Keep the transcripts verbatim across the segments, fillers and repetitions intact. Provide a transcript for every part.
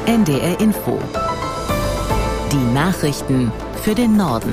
N D R Info. Die Nachrichten für den Norden.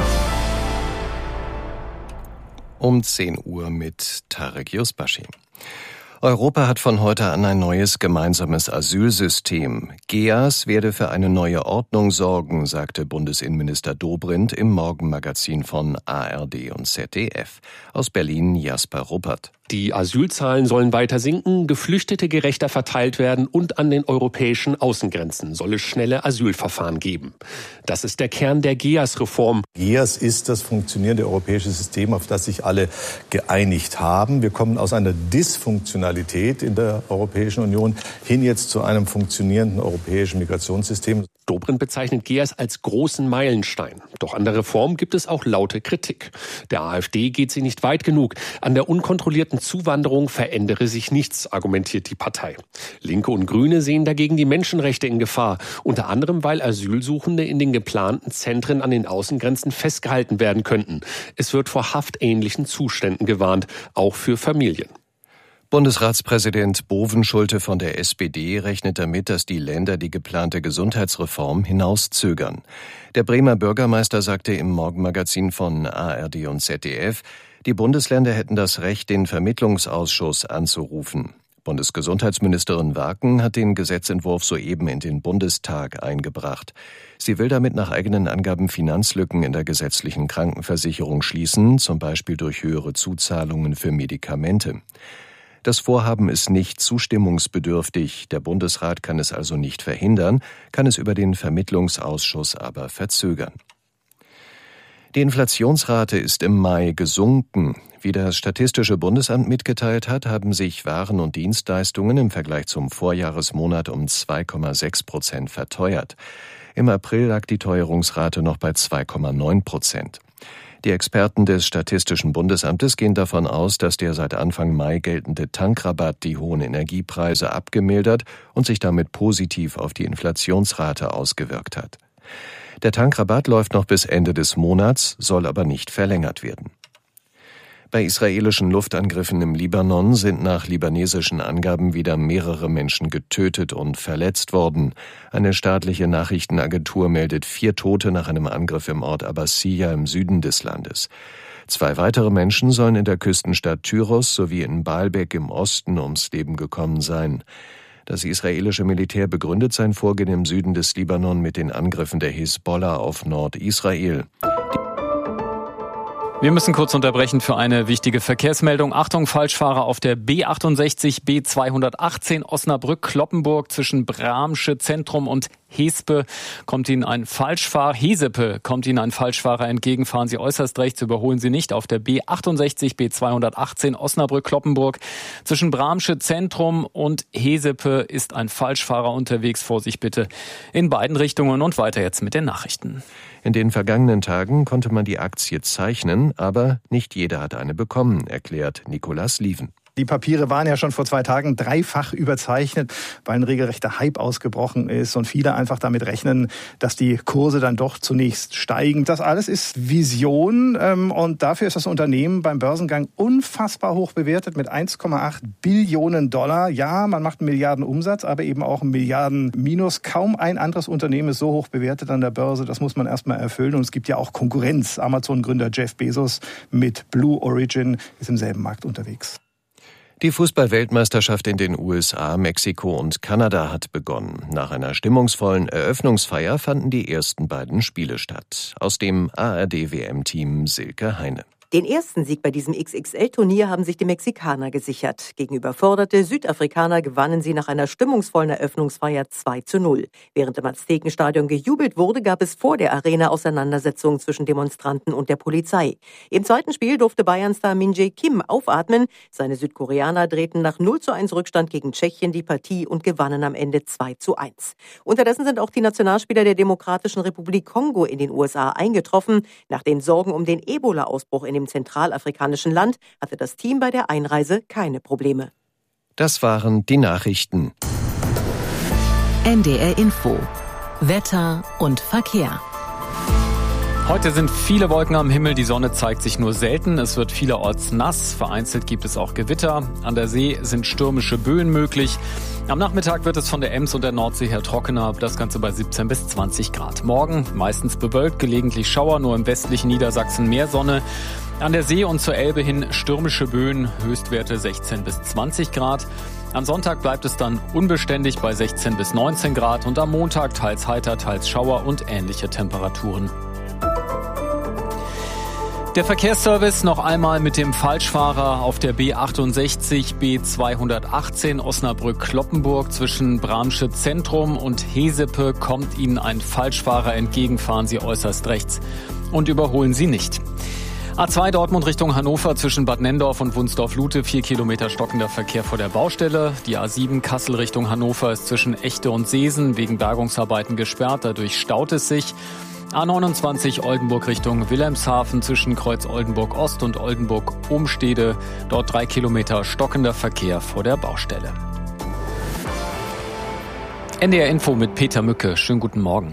Um zehn Uhr mit Tarek Yusbashi. Europa hat von heute an ein neues gemeinsames Asylsystem. G E A S werde für eine neue Ordnung sorgen, sagte Bundesinnenminister Dobrindt im Morgenmagazin von A R D und Z D F. Aus Berlin Jasper Ruppert. Die Asylzahlen sollen weiter sinken, Geflüchtete gerechter verteilt werden und an den europäischen Außengrenzen soll es schnelle Asylverfahren geben. Das ist der Kern der G E A S-Reform. G E A S ist das funktionierende europäische System, auf das sich alle geeinigt haben. Wir kommen aus einer Dysfunktionalität in der Europäischen Union hin jetzt zu einem funktionierenden europäischen Migrationssystem. Dobrindt bezeichnet G E A S als großen Meilenstein. Doch an der Reform gibt es auch laute Kritik. Der AfD geht sie nicht weit genug. An der unkontrollierten Zuwanderung verändere sich nichts, argumentiert die Partei. Linke und Grüne sehen dagegen die Menschenrechte in Gefahr. Unter anderem, weil Asylsuchende in den geplanten Zentren an den Außengrenzen festgehalten werden könnten. Es wird vor haftähnlichen Zuständen gewarnt, auch für Familien. Bundesratspräsident Bovenschulte von der S P D rechnet damit, dass die Länder die geplante Gesundheitsreform hinauszögern. Der Bremer Bürgermeister sagte im Morgenmagazin von A R D und Z D F, die Bundesländer hätten das Recht, den Vermittlungsausschuss anzurufen. Bundesgesundheitsministerin Waken hat den Gesetzentwurf soeben in den Bundestag eingebracht. Sie will damit nach eigenen Angaben Finanzlücken in der gesetzlichen Krankenversicherung schließen, zum Beispiel durch höhere Zuzahlungen für Medikamente. Das Vorhaben ist nicht zustimmungsbedürftig, der Bundesrat kann es also nicht verhindern, kann es über den Vermittlungsausschuss aber verzögern. Die Inflationsrate ist im Mai gesunken. Wie das Statistische Bundesamt mitgeteilt hat, haben sich Waren und Dienstleistungen im Vergleich zum Vorjahresmonat um zwei Komma sechs Prozent verteuert. Im April lag die Teuerungsrate noch bei zwei Komma neun Prozent. Die Experten des Statistischen Bundesamtes gehen davon aus, dass der seit Anfang Mai geltende Tankrabatt die hohen Energiepreise abgemildert und sich damit positiv auf die Inflationsrate ausgewirkt hat. Der Tankrabatt läuft noch bis Ende des Monats, soll aber nicht verlängert werden. Bei israelischen Luftangriffen im Libanon sind nach libanesischen Angaben wieder mehrere Menschen getötet und verletzt worden. Eine staatliche Nachrichtenagentur meldet vier Tote nach einem Angriff im Ort Abbasiyya im Süden des Landes. Zwei weitere Menschen sollen in der Küstenstadt Tyros sowie in Baalbek im Osten ums Leben gekommen sein. Das israelische Militär begründet sein Vorgehen im Süden des Libanon mit den Angriffen der Hisbollah auf Nordisrael. Wir müssen kurz unterbrechen für eine wichtige Verkehrsmeldung. Achtung, Falschfahrer auf der B achtundsechzig B zweihundertachtzehn Osnabrück-Kloppenburg zwischen Bramsche Zentrum und Hespe kommt Ihnen ein Falschfahrer, Hesepe kommt Ihnen ein Falschfahrer entgegen, fahren Sie äußerst rechts, überholen Sie nicht auf der B achtundsechzig B zweihundertachtzehn Osnabrück-Kloppenburg. Zwischen Bramsche Zentrum und Hesepe ist ein Falschfahrer unterwegs, Vorsicht bitte in beiden Richtungen. Und weiter jetzt mit den Nachrichten. In den vergangenen Tagen konnte man die Aktie zeichnen, aber nicht jeder hat eine bekommen, erklärt Nicolas Lieven. Die Papiere waren ja schon vor zwei Tagen dreifach überzeichnet, weil ein regelrechter Hype ausgebrochen ist und viele einfach damit rechnen, dass die Kurse dann doch zunächst steigen. Das alles ist Vision und dafür ist das Unternehmen beim Börsengang unfassbar hoch bewertet mit eins Komma acht Billionen Dollar. Ja, man macht einen Milliardenumsatz, aber eben auch einen Milliarden-Minus. Kaum ein anderes Unternehmen ist so hoch bewertet an der Börse. Das muss man erstmal erfüllen und es gibt ja auch Konkurrenz. Amazon-Gründer Jeff Bezos mit Blue Origin ist im selben Markt unterwegs. Die Fußball-Weltmeisterschaft in den U S A, Mexiko und Kanada hat begonnen. Nach einer stimmungsvollen Eröffnungsfeier fanden die ersten beiden Spiele statt. Aus dem A R D-W M-Team Silke Heine. Den ersten Sieg bei diesem X X L-Turnier haben sich die Mexikaner gesichert. Gegen überforderte Südafrikaner gewannen sie nach einer stimmungsvollen Eröffnungsfeier zwei zu null. Während im Aztekenstadion gejubelt wurde, gab es vor der Arena Auseinandersetzungen zwischen Demonstranten und der Polizei. Im zweiten Spiel durfte Bayern-Star Min-Jae Kim aufatmen. Seine Südkoreaner drehten nach null zu eins Rückstand gegen Tschechien die Partie und gewannen am Ende zwei zu eins. Unterdessen sind auch die Nationalspieler der Demokratischen Republik Kongo in den U S A eingetroffen. Nach den Sorgen um den Ebola-Ausbruch in dem zentralafrikanischen Land hatte das Team bei der Einreise keine Probleme. Das waren die Nachrichten. N D R Info. Wetter und Verkehr. Heute sind viele Wolken am Himmel, die Sonne zeigt sich nur selten. Es wird vielerorts nass, vereinzelt gibt es auch Gewitter. An der See sind stürmische Böen möglich. Am Nachmittag wird es von der Ems und der Nordsee her trockener, das Ganze bei siebzehn bis zwanzig Grad. Morgen meistens bewölkt, gelegentlich Schauer, nur im westlichen Niedersachsen mehr Sonne. An der See und zur Elbe hin stürmische Böen, Höchstwerte sechzehn bis zwanzig Grad. Am Sonntag bleibt es dann unbeständig bei sechzehn bis neunzehn Grad und am Montag teils heiter, teils Schauer und ähnliche Temperaturen. Der Verkehrsservice noch einmal mit dem Falschfahrer auf der B achtundsechzig B zweihundertachtzehn Osnabrück-Kloppenburg zwischen Bramsche Zentrum und Hesepe kommt Ihnen ein Falschfahrer entgegen, fahren Sie äußerst rechts und überholen Sie nicht. A zwei Dortmund Richtung Hannover zwischen Bad Nenndorf und Wunsdorf-Lute, vier Kilometer stockender Verkehr vor der Baustelle. Die A sieben Kassel Richtung Hannover ist zwischen Echte und Seesen wegen Bergungsarbeiten gesperrt, dadurch staut es sich. A neunundzwanzig Oldenburg Richtung Wilhelmshaven zwischen Kreuz Oldenburg Ost und Oldenburg Umstede. Dort drei Kilometer stockender Verkehr vor der Baustelle. N D R Info mit Peter Mücke. Schönen guten Morgen.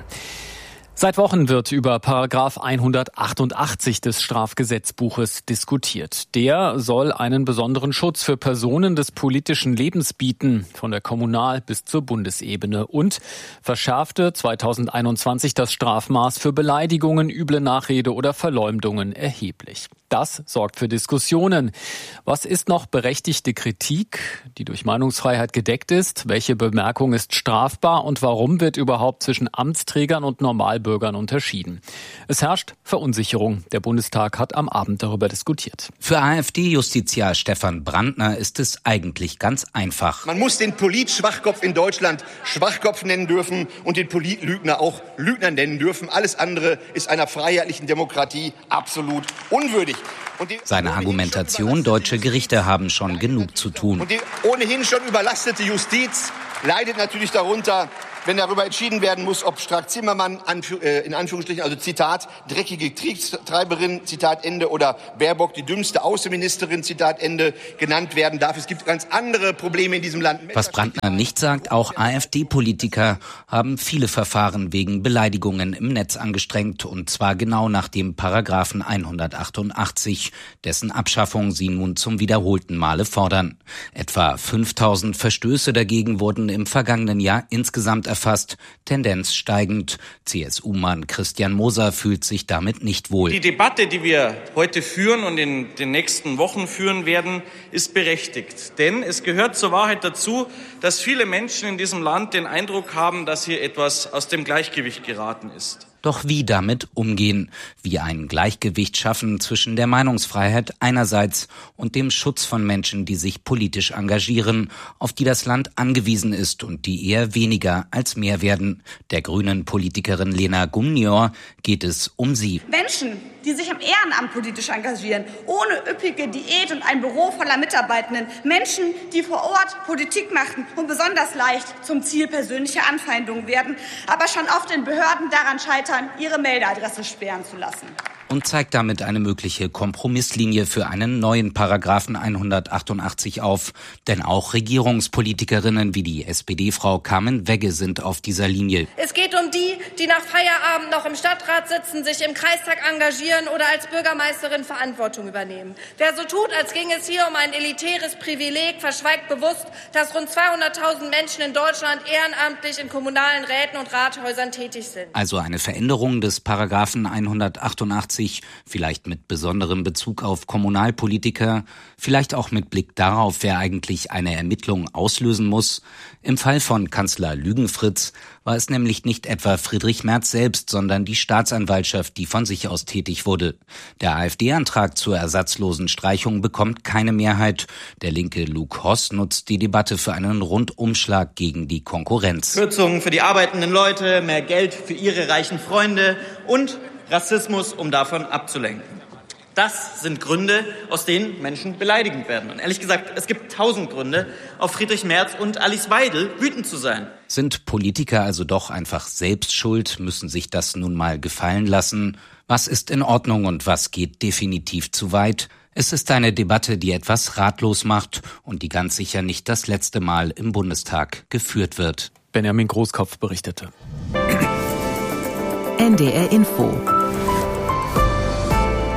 Seit Wochen wird über Paragraph hundertachtundachtzig des Strafgesetzbuches diskutiert. Der soll einen besonderen Schutz für Personen des politischen Lebens bieten, von der Kommunal- bis zur Bundesebene, und verschärfte zweitausendeinundzwanzig das Strafmaß für Beleidigungen, üble Nachrede oder Verleumdungen erheblich. Das sorgt für Diskussionen. Was ist noch berechtigte Kritik, die durch Meinungsfreiheit gedeckt ist? Welche Bemerkung ist strafbar und warum wird überhaupt zwischen Amtsträgern und Normalbürgern unterschieden? Es herrscht Verunsicherung. Der Bundestag hat am Abend darüber diskutiert. Für AfD-Justiziar Stefan Brandner ist es eigentlich ganz einfach. Man muss den Polit-Schwachkopf in Deutschland Schwachkopf nennen dürfen und den Polit-Lügner auch Lügner nennen dürfen. Alles andere ist einer freiheitlichen Demokratie absolut unwürdig. Seine Argumentation, deutsche Gerichte haben schon genug zu tun. Und die ohnehin schon überlastete Justiz leidet natürlich darunter, wenn darüber entschieden werden muss, ob Strack-Zimmermann, in Anführungsstrichen, also Zitat, dreckige Kriegstreiberin, Zitat Ende, oder Baerbock, die dümmste Außenministerin, Zitat Ende, genannt werden darf. Es gibt ganz andere Probleme in diesem Land. Was Brandner nicht sagt, auch AfD-Politiker haben viele Verfahren wegen Beleidigungen im Netz angestrengt, und zwar genau nach dem Paragraphen hundertachtundachtzig, dessen Abschaffung sie nun zum wiederholten Male fordern. Etwa fünftausend Verstöße dagegen wurden im vergangenen Jahr insgesamt erfasst, Tendenz steigend. C S U-Mann Christian Moser fühlt sich damit nicht wohl. Die Debatte, die wir heute führen und in den nächsten Wochen führen werden, ist berechtigt. Denn es gehört zur Wahrheit dazu, dass viele Menschen in diesem Land den Eindruck haben, dass hier etwas aus dem Gleichgewicht geraten ist. Doch wie damit umgehen? Wie ein Gleichgewicht schaffen zwischen der Meinungsfreiheit einerseits und dem Schutz von Menschen, die sich politisch engagieren, auf die das Land angewiesen ist und die eher weniger als mehr werden? Der grünen Politikerin Lena Gumnior geht es um sie. Menschen, die sich im Ehrenamt politisch engagieren, ohne üppige Diät und ein Büro voller Mitarbeitenden. Menschen, die vor Ort Politik machen und besonders leicht zum Ziel persönlicher Anfeindungen werden, aber schon oft in Behörden daran scheitern, ihre Meldeadresse sperren zu lassen. Und zeigt damit eine mögliche Kompromisslinie für einen neuen Paragraphen hundertachtundachtzig auf. Denn auch Regierungspolitikerinnen wie die S P D-Frau Carmen Wegge sind auf dieser Linie. Es geht um die, die nach Feierabend noch im Stadtrat sitzen, sich im Kreistag engagieren oder als Bürgermeisterin Verantwortung übernehmen. Wer so tut, als ginge es hier um ein elitäres Privileg, verschweigt bewusst, dass rund zweihunderttausend Menschen in Deutschland ehrenamtlich in kommunalen Räten und Rathäusern tätig sind. Also eine Veränderung des Paragraphen hundertachtundachtzig, vielleicht mit besonderem Bezug auf Kommunalpolitiker, vielleicht auch mit Blick darauf, wer eigentlich eine Ermittlung auslösen muss. Im Fall von Kanzler Lügenfritz war es nämlich nicht etwa Friedrich Merz selbst, sondern die Staatsanwaltschaft, die von sich aus tätig wurde. Der AfD-Antrag zur ersatzlosen Streichung bekommt keine Mehrheit. Der linke Luke Hoss nutzt die Debatte für einen Rundumschlag gegen die Konkurrenz. Kürzungen für die arbeitenden Leute, mehr Geld für ihre reichen Freunde und Rassismus, um davon abzulenken. Das sind Gründe, aus denen Menschen beleidigend werden. Und ehrlich gesagt, es gibt tausend Gründe, auf Friedrich Merz und Alice Weidel wütend zu sein. Sind Politiker also doch einfach selbst schuld, müssen sich das nun mal gefallen lassen? Was ist in Ordnung und was geht definitiv zu weit? Es ist eine Debatte, die etwas ratlos macht und die ganz sicher nicht das letzte Mal im Bundestag geführt wird. Benjamin Großkopf berichtete. N D R Info.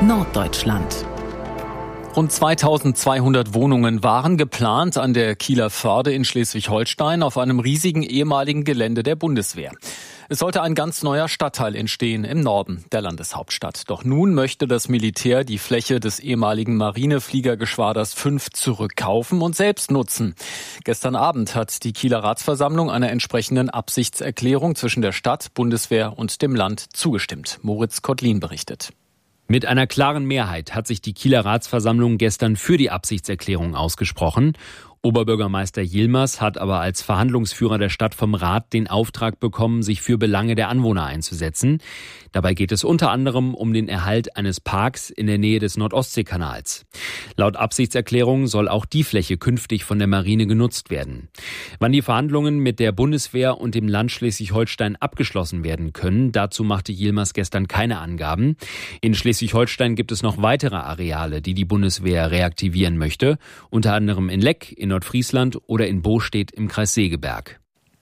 Norddeutschland. Rund zweitausendzweihundert Wohnungen waren geplant an der Kieler Förde in Schleswig-Holstein auf einem riesigen ehemaligen Gelände der Bundeswehr. Es sollte ein ganz neuer Stadtteil entstehen im Norden der Landeshauptstadt. Doch nun möchte das Militär die Fläche des ehemaligen Marinefliegergeschwaders fünf zurückkaufen und selbst nutzen. Gestern Abend hat die Kieler Ratsversammlung einer entsprechenden Absichtserklärung zwischen der Stadt, Bundeswehr und dem Land zugestimmt. Moritz Kottlin berichtet. Mit einer klaren Mehrheit hat sich die Kieler Ratsversammlung gestern für die Absichtserklärung ausgesprochen. Oberbürgermeister Yilmaz hat aber als Verhandlungsführer der Stadt vom Rat den Auftrag bekommen, sich für Belange der Anwohner einzusetzen. Dabei geht es unter anderem um den Erhalt eines Parks in der Nähe des Nordostseekanals. Laut Absichtserklärung soll auch die Fläche künftig von der Marine genutzt werden. Wann die Verhandlungen mit der Bundeswehr und dem Land Schleswig-Holstein abgeschlossen werden können, dazu machte Yilmaz gestern keine Angaben. In Schleswig-Holstein gibt es noch weitere Areale, die die Bundeswehr reaktivieren möchte, unter anderem in Leck, in Nordfriesland oder in Bostedt im Kreis Segeberg.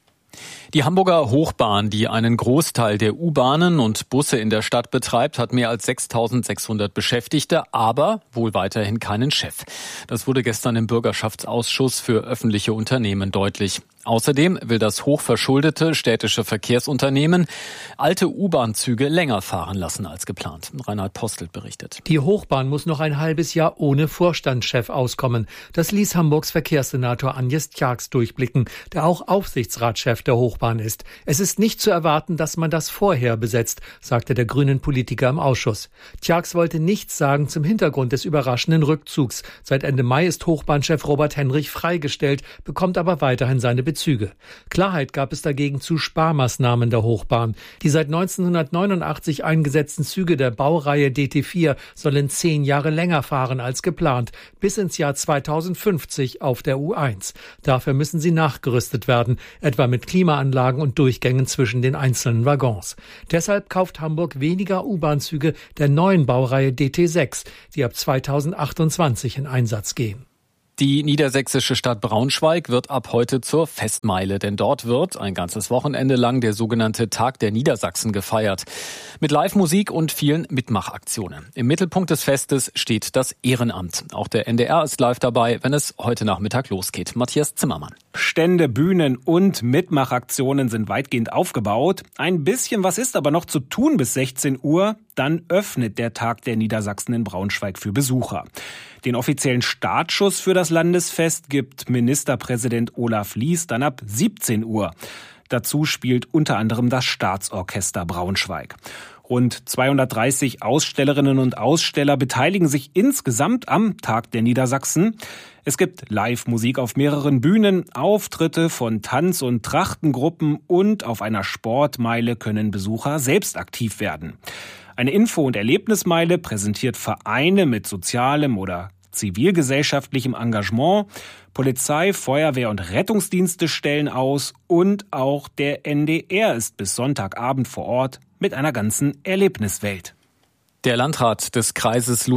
Die Hamburger Hochbahn, die einen Großteil der U-Bahnen und Busse in der Stadt betreibt, hat mehr als sechstausendsechshundert Beschäftigte, aber wohl weiterhin keinen Chef. Das wurde gestern im Bürgerschaftsausschuss für öffentliche Unternehmen deutlich. Außerdem will das hochverschuldete städtische Verkehrsunternehmen alte U-Bahn-Züge länger fahren lassen als geplant. Reinhard Postelt berichtet. Die Hochbahn muss noch ein halbes Jahr ohne Vorstandschef auskommen. Das ließ Hamburgs Verkehrssenator Agnes Tjax durchblicken, der auch Aufsichtsratschef der Hochbahn ist. Es ist nicht zu erwarten, dass man das vorher besetzt, sagte der grünen Politiker im Ausschuss. Tjax wollte nichts sagen zum Hintergrund des überraschenden Rückzugs. Seit Ende Mai ist Hochbahnchef Robert Henrich freigestellt, bekommt aber weiterhin seine Bezüge. Klarheit gab es dagegen zu Sparmaßnahmen der Hochbahn. Die seit neunzehnhundertneunundachtzig eingesetzten Züge der Baureihe D T vier sollen zehn Jahre länger fahren als geplant, bis ins Jahr zweitausendfünfzig auf der U eins. Dafür müssen sie nachgerüstet werden, etwa mit Klimaanlagen und Durchgängen zwischen den einzelnen Waggons. Deshalb kauft Hamburg weniger U-Bahn-Züge der neuen Baureihe D T sechs, die ab zweitausendachtundzwanzig in Einsatz gehen. Die niedersächsische Stadt Braunschweig wird ab heute zur Festmeile, denn dort wird ein ganzes Wochenende lang der sogenannte Tag der Niedersachsen gefeiert. Mit Live-Musik und vielen Mitmachaktionen. Im Mittelpunkt des Festes steht das Ehrenamt. Auch der N D R ist live dabei, wenn es heute Nachmittag losgeht. Matthias Zimmermann. Stände, Bühnen und Mitmachaktionen sind weitgehend aufgebaut. Ein bisschen was ist aber noch zu tun bis sechzehn Uhr. Dann öffnet der Tag der Niedersachsen in Braunschweig für Besucher. Den offiziellen Startschuss für das Landesfest gibt Ministerpräsident Olaf Lies dann ab siebzehn Uhr. Dazu spielt unter anderem das Staatsorchester Braunschweig. Rund zweihundertdreißig Ausstellerinnen und Aussteller beteiligen sich insgesamt am Tag der Niedersachsen. Es gibt Live-Musik auf mehreren Bühnen, Auftritte von Tanz- und Trachtengruppen und auf einer Sportmeile können Besucher selbst aktiv werden. Eine Info- und Erlebnismeile präsentiert Vereine mit sozialem oder zivilgesellschaftlichem Engagement. Polizei, Feuerwehr und Rettungsdienste stellen aus und auch der N D R ist bis Sonntagabend vor Ort mit einer ganzen Erlebniswelt. Der Landrat des Kreises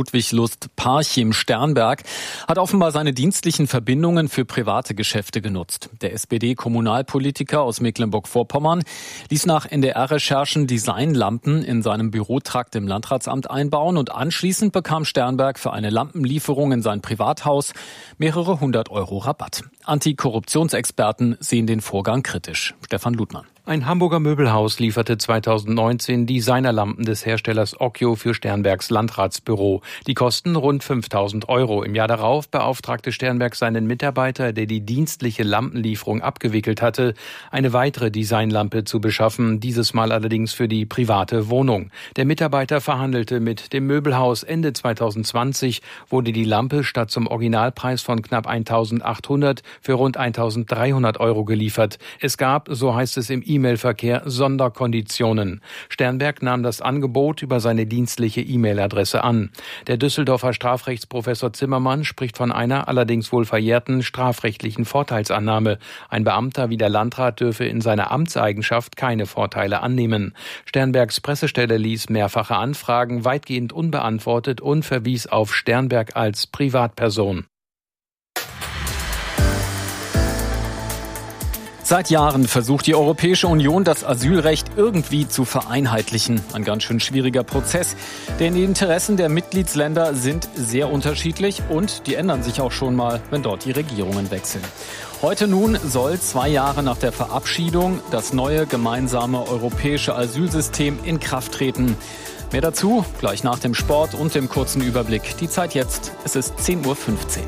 Ludwig-Lust-Parchim-Sternberg hat offenbar seine dienstlichen Verbindungen für private Geschäfte genutzt. Der S P D-Kommunalpolitiker aus Mecklenburg-Vorpommern ließ nach N D R-Recherchen Designlampen in seinem Bürotrakt im Landratsamt einbauen und anschließend bekam Sternberg für eine Lampenlieferung in sein Privathaus mehrere hundert Euro Rabatt. Antikorruptionsexperten sehen den Vorgang kritisch. Stefan Ludmann. Ein Hamburger Möbelhaus lieferte zweitausendneunzehn Designerlampen des Herstellers Okkio für Sternbergs Landratsbüro. Die kosten rund fünftausend Euro. Im Jahr darauf beauftragte Sternberg seinen Mitarbeiter, der die dienstliche Lampenlieferung abgewickelt hatte, eine weitere Designlampe zu beschaffen, dieses Mal allerdings für die private Wohnung. Der Mitarbeiter verhandelte mit dem Möbelhaus. Ende zweitausendzwanzig wurde die Lampe statt zum Originalpreis von knapp eintausendachthundert für rund eintausenddreihundert Euro geliefert. Es gab, so heißt es im E-Mail-Verkehr, Sonderkonditionen. Sternberg nahm das Angebot über seine dienstliche E-Mail-Adresse an. Der Düsseldorfer Strafrechtsprofessor Zimmermann spricht von einer allerdings wohl verjährten strafrechtlichen Vorteilsannahme. Ein Beamter wie der Landrat dürfe in seiner Amtseigenschaft keine Vorteile annehmen. Sternbergs Pressestelle ließ mehrfache Anfragen weitgehend unbeantwortet und verwies auf Sternberg als Privatperson. Seit Jahren versucht die Europäische Union, das Asylrecht irgendwie zu vereinheitlichen. Ein ganz schön schwieriger Prozess, denn die Interessen der Mitgliedsländer sind sehr unterschiedlich und die ändern sich auch schon mal, wenn dort die Regierungen wechseln. Heute nun soll zwei Jahre nach der Verabschiedung das neue gemeinsame europäische Asylsystem in Kraft treten. Mehr dazu gleich nach dem Sport und dem kurzen Überblick. Die Zeit jetzt, es ist zehn Uhr fünfzehn.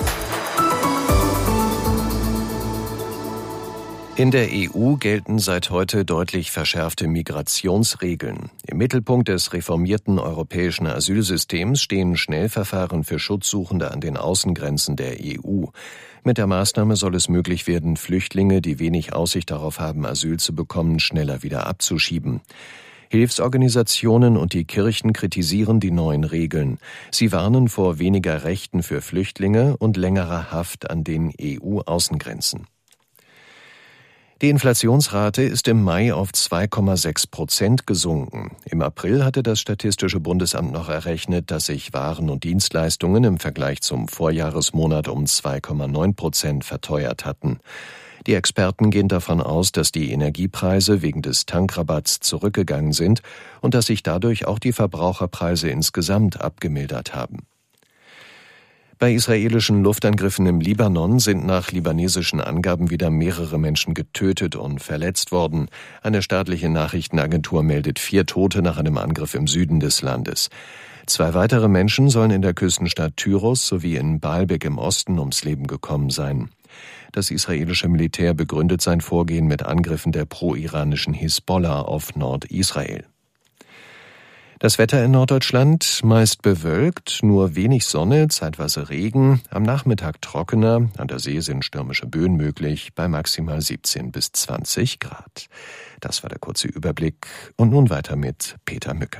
In der E U gelten seit heute deutlich verschärfte Migrationsregeln. Im Mittelpunkt des reformierten europäischen Asylsystems stehen Schnellverfahren für Schutzsuchende an den Außengrenzen der E U. Mit der Maßnahme soll es möglich werden, Flüchtlinge, die wenig Aussicht darauf haben, Asyl zu bekommen, schneller wieder abzuschieben. Hilfsorganisationen und die Kirchen kritisieren die neuen Regeln. Sie warnen vor weniger Rechten für Flüchtlinge und längerer Haft an den E U-Außengrenzen. Die Inflationsrate ist im Mai auf zwei Komma sechs Prozent gesunken. Im April hatte das Statistische Bundesamt noch errechnet, dass sich Waren und Dienstleistungen im Vergleich zum Vorjahresmonat um zwei Komma neun Prozent verteuert hatten. Die Experten gehen davon aus, dass die Energiepreise wegen des Tankrabatts zurückgegangen sind und dass sich dadurch auch die Verbraucherpreise insgesamt abgemildert haben. Bei israelischen Luftangriffen im Libanon sind nach libanesischen Angaben wieder mehrere Menschen getötet und verletzt worden. Eine staatliche Nachrichtenagentur meldet vier Tote nach einem Angriff im Süden des Landes. Zwei weitere Menschen sollen in der Küstenstadt Tyros sowie in Baalbek im Osten ums Leben gekommen sein. Das israelische Militär begründet sein Vorgehen mit Angriffen der pro-iranischen Hisbollah auf Nordisrael. Das Wetter in Norddeutschland meist bewölkt, nur wenig Sonne, zeitweise Regen, am Nachmittag trockener, an der See sind stürmische Böen möglich, bei maximal siebzehn bis zwanzig Grad. Das war der kurze Überblick und nun weiter mit Peter Mücke.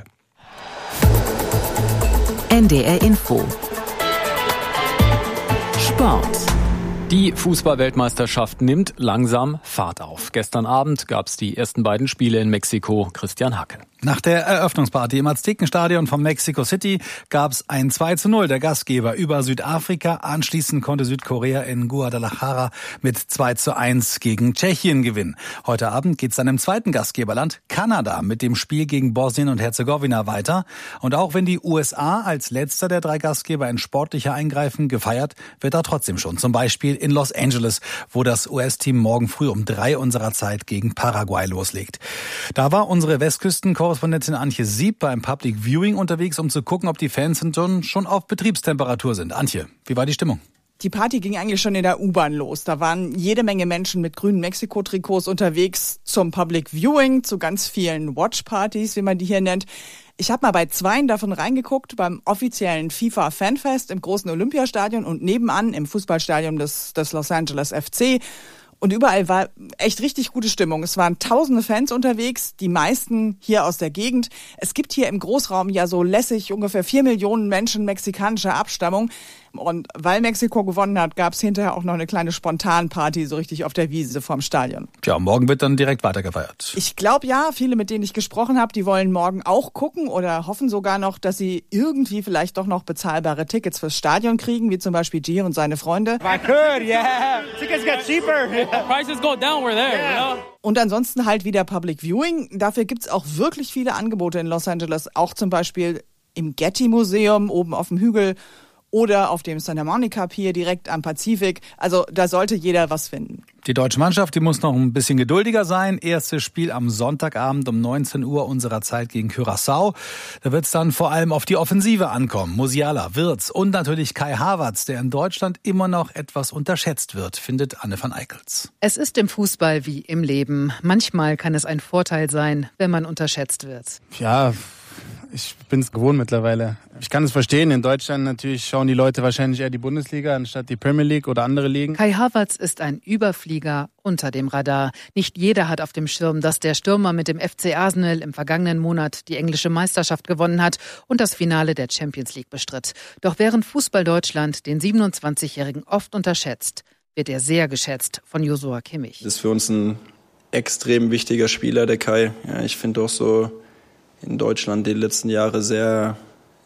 N D R Info. Sport. Die Fußball-Weltmeisterschaft nimmt langsam Fahrt auf. Gestern Abend gab es die ersten beiden Spiele in Mexiko. Christian Hacke. Nach der Eröffnungsparty im Aztekenstadion von Mexico City gab es ein zwei zu null der Gastgeber über Südafrika. Anschließend konnte Südkorea in Guadalajara mit zwei zu eins gegen Tschechien gewinnen. Heute Abend geht es dann im zweiten Gastgeberland Kanada mit dem Spiel gegen Bosnien und Herzegowina weiter. Und auch wenn die U S A als letzter der drei Gastgeber in sportlicher Eingreifen gefeiert, wird da trotzdem schon. Zum Beispiel in Los Angeles, wo das U S-Team morgen früh um drei unserer Zeit gegen Paraguay loslegt. Da war unsere Westküsten-Korrespondentin Antje Sieb beim Public Viewing unterwegs, um zu gucken, ob die Fans schon auf Betriebstemperatur sind. Antje, wie war die Stimmung? Die Party ging eigentlich schon in der U-Bahn los. Da waren jede Menge Menschen mit grünen Mexiko-Trikots unterwegs zum Public Viewing, zu ganz vielen Watch-Partys, wie man die hier nennt. Ich habe mal bei zweien davon reingeguckt, beim offiziellen FIFA-Fanfest im großen Olympiastadion und nebenan im Fußballstadion des, des Los Angeles F C. Und überall war echt richtig gute Stimmung. Es waren tausende Fans unterwegs, die meisten hier aus der Gegend. Es gibt hier im Großraum ja so lässig ungefähr vier Millionen Menschen mexikanischer Abstammung. Und weil Mexiko gewonnen hat, gab es hinterher auch noch eine kleine Spontanparty so richtig auf der Wiese vorm Stadion. Tja, morgen wird dann direkt weitergefeiert. Ich glaube ja, viele, mit denen ich gesprochen habe, die wollen morgen auch gucken oder hoffen sogar noch, dass sie irgendwie vielleicht doch noch bezahlbare Tickets fürs Stadion kriegen, wie zum Beispiel G und seine Freunde. I could, yeah. Tickets get cheaper. Prices go down, we're there, yeah. you know? Und ansonsten halt wieder Public Viewing. Dafür gibt's auch wirklich viele Angebote in Los Angeles, auch zum Beispiel im Getty Museum oben auf dem Hügel oder auf dem Santa Monica Pier direkt am Pazifik. Also da sollte jeder was finden. Die deutsche Mannschaft, die muss noch ein bisschen geduldiger sein. Erstes Spiel am Sonntagabend um neunzehn Uhr unserer Zeit gegen Curaçao. Da wird es dann vor allem auf die Offensive ankommen. Musiala, Wirtz und natürlich Kai Havertz, der in Deutschland immer noch etwas unterschätzt wird, findet Anne van Eickels. Es ist im Fußball wie im Leben. Manchmal kann es ein Vorteil sein, wenn man unterschätzt wird. Ja, ich bin es gewohnt mittlerweile. Ich kann es verstehen. In Deutschland natürlich schauen die Leute wahrscheinlich eher die Bundesliga anstatt die Premier League oder andere Ligen. Kai Havertz ist ein Überflieger unter dem Radar. Nicht jeder hat auf dem Schirm, dass der Stürmer mit dem F C Arsenal im vergangenen Monat die englische Meisterschaft gewonnen hat und das Finale der Champions League bestritt. Doch während Fußball Deutschland den siebenundzwanzigjährigen oft unterschätzt, wird er sehr geschätzt von Joshua Kimmich. Das ist für uns ein extrem wichtiger Spieler, der Kai. Ja, ich finde auch so in Deutschland die letzten Jahre sehr,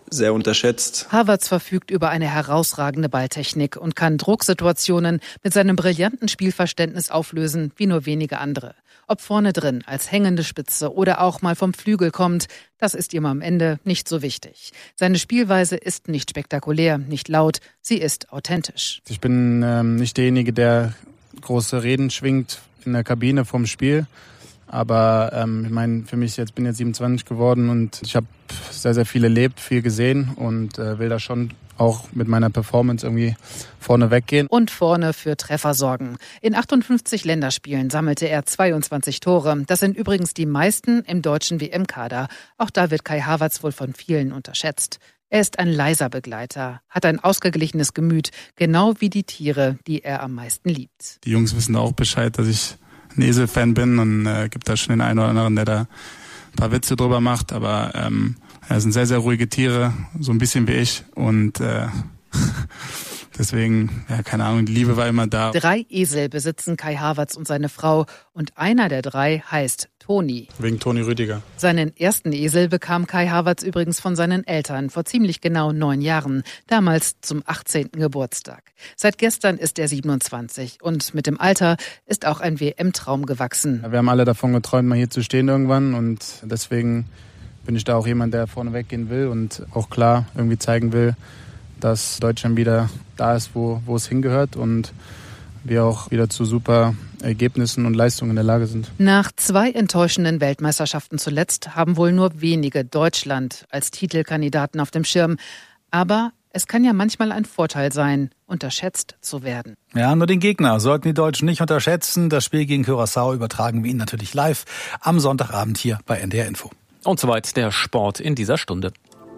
sehr unterschätzt. Havertz verfügt über eine herausragende Balltechnik und kann Drucksituationen mit seinem brillanten Spielverständnis auflösen wie nur wenige andere. Ob vorne drin, als hängende Spitze oder auch mal vom Flügel kommt, das ist ihm am Ende nicht so wichtig. Seine Spielweise ist nicht spektakulär, nicht laut, sie ist authentisch. Ich bin ähm, nicht derjenige, der große Reden schwingt in der Kabine vorm Spiel. Aber ähm, ich meine, für mich jetzt bin jetzt siebenundzwanzig geworden und ich habe sehr, sehr viel erlebt, viel gesehen und äh, will da schon auch mit meiner Performance irgendwie vorne weggehen. Und vorne für Treffer sorgen. In achtundfünfzig Länderspielen sammelte er zweiundzwanzig Tore. Das sind übrigens die meisten im deutschen W M-Kader. Auch da wird Kai Havertz wohl von vielen unterschätzt. Er ist ein leiser Begleiter, hat ein ausgeglichenes Gemüt, genau wie die Tiere, die er am meisten liebt. Die Jungs wissen auch Bescheid, dass ich ein Esel-Fan bin und äh, gibt da schon den einen oder anderen, der da ein paar Witze drüber macht, aber ähm, ja, sind sehr, sehr ruhige Tiere, so ein bisschen wie ich und äh, deswegen, ja, keine Ahnung, die Liebe war immer da. Drei Esel besitzen Kai Havertz und seine Frau und einer der drei heißt Toni. Wegen Toni Rüdiger. Seinen ersten Esel bekam Kai Havertz übrigens von seinen Eltern vor ziemlich genau neun Jahren, damals zum achtzehnten Geburtstag. Seit gestern ist er siebenundzwanzig und mit dem Alter ist auch ein W M-Traum gewachsen. Wir haben alle davon geträumt, mal hier zu stehen irgendwann und deswegen bin ich da auch jemand, der vorne weggehen will und auch klar irgendwie zeigen will, dass Deutschland wieder da ist, wo, wo es hingehört und wir auch wieder zu super Ergebnissen und Leistungen in der Lage sind. Nach zwei enttäuschenden Weltmeisterschaften zuletzt haben wohl nur wenige Deutschland als Titelkandidaten auf dem Schirm. Aber es kann ja manchmal ein Vorteil sein, unterschätzt zu werden. Ja, nur den Gegner sollten die Deutschen nicht unterschätzen. Das Spiel gegen Curaçao übertragen wir Ihnen natürlich live am Sonntagabend hier bei N D R Info. Und soweit der Sport in dieser Stunde.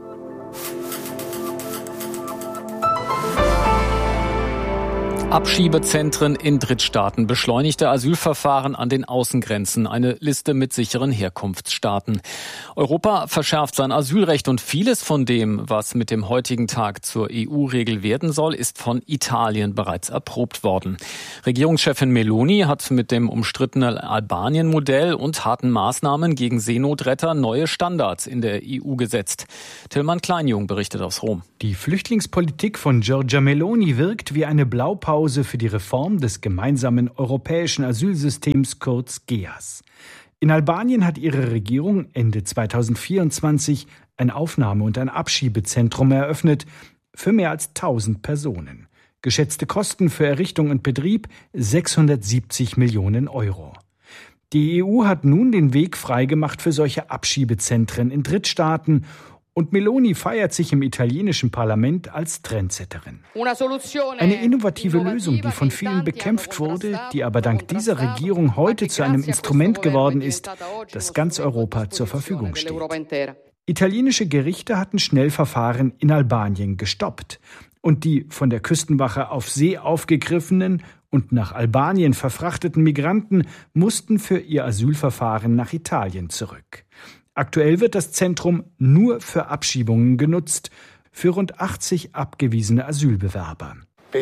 Abschiebezentren in Drittstaaten, beschleunigte Asylverfahren an den Außengrenzen, eine Liste mit sicheren Herkunftsstaaten. Europa verschärft sein Asylrecht und vieles von dem, was mit dem heutigen Tag zur E U-Regel werden soll, ist von Italien bereits erprobt worden. Regierungschefin Meloni hat mit dem umstrittenen Albanien-Modell und harten Maßnahmen gegen Seenotretter neue Standards in der E U gesetzt. Tillmann Kleinjung berichtet aus Rom. Die Flüchtlingspolitik von Giorgia Meloni wirkt wie eine Blaupause für die Reform des gemeinsamen europäischen Asylsystems, kurz G E A S. In Albanien hat ihre Regierung Ende zweitausendvierundzwanzig ein Aufnahme- und ein Abschiebezentrum eröffnet für mehr als tausend Personen. Geschätzte Kosten für Errichtung und Betrieb sechshundertsiebzig Millionen Euro. Die E U hat nun den Weg freigemacht für solche Abschiebezentren in Drittstaaten und Meloni feiert sich im italienischen Parlament als Trendsetterin. Eine innovative Lösung, die von vielen bekämpft wurde, die aber dank dieser Regierung heute zu einem Instrument geworden ist, das ganz Europa zur Verfügung steht. Italienische Gerichte hatten Schnellverfahren in Albanien gestoppt. Und die von der Küstenwache auf See aufgegriffenen und nach Albanien verfrachteten Migranten mussten für ihr Asylverfahren nach Italien zurück. Aktuell wird das Zentrum nur für Abschiebungen genutzt, für rund achtzig abgewiesene Asylbewerber.